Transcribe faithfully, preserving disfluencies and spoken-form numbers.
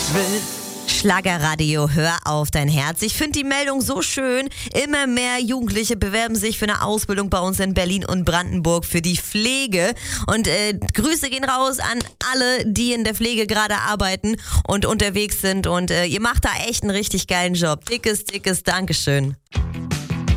ich will. Schlagerradio, hör auf dein Herz. Ich finde die Meldung so schön. Immer mehr Jugendliche bewerben sich für eine Ausbildung bei uns in Berlin und Brandenburg für die Pflege. Und äh, Grüße gehen raus an alle, die in der Pflege gerade arbeiten und unterwegs sind. Und äh, ihr macht da echt einen richtig geilen Job. Dickes, dickes Dankeschön.